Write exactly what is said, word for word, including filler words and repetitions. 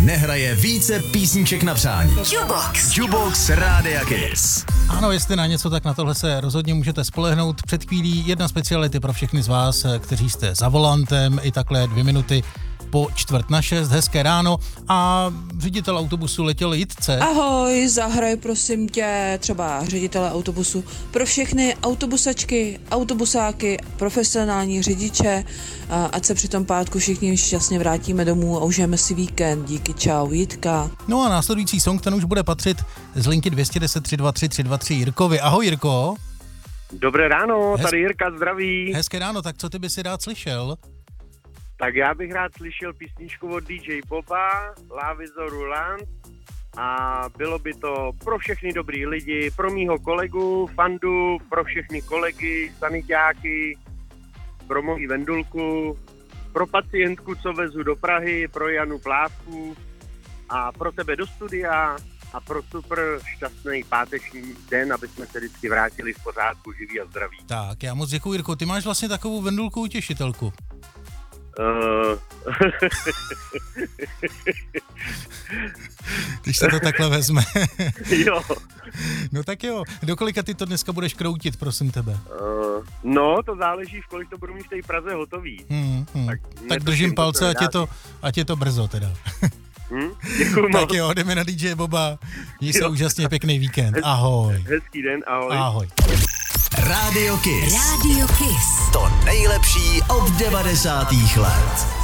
nehraje více písniček na přání. Jukebox. Jukebox Rádia Kiss. Ano, jestli na něco, tak na tohle se rozhodně můžete spolehnout. Před chvílí jedna speciality pro všechny z vás, kteří jste za volantem, i takhle dvě minuty po čtvrt na šest, hezké ráno a ředitel autobusu letěl Jitce. Ahoj, zahraj prosím tě třeba ředitele autobusu pro všechny autobusačky, autobusáky, profesionální řidiče, a ať se při tom pátku všichni šťastně vrátíme domů a užijeme si víkend. Díky, čau, Jitka. No a následující song, ten už bude patřit z linky dvě jedna nula tři dva tři tři dva tři Jirkovi. Ahoj Jirko. Dobré ráno, Hez... tady Jirka, zdraví. Hezké ráno, tak co ty by si rád slyšel? Tak já bych rád slyšel písničku od D J Boba, Lavizo Rulant, a bylo by to pro všechny dobrý lidi, pro mýho kolegu, Fandu, pro všechny kolegy, sanitáky, pro moji Vendulku, pro pacientku, co vezu do Prahy, pro Janu Plávku a pro tebe do studia a pro super šťastný páteční den, aby jsme se vždycky vrátili v pořádku, živí a zdraví. Tak, já moc děkuji, Jirko. Ty máš vlastně takovou Vendulku utěšitelku. Uh... Když se to takhle vezme. Jo. No tak jo, do kolika ty to dneska budeš kroutit, prosím tebe? Uh, no, to záleží, v kolik to budu mít v té Praze hotový. Hmm, hmm. Tak, tak držím palce, ať je, to, ať je to brzo teda. Hmm? Děkuju moc. Tak jo, jdeme na D J Boba. Měj se úžasně pěkný víkend. Ahoj. Hezký den, ahoj. Ahoj. Radio Kiss. Radio Kiss. To nejlepší od devadesátých let.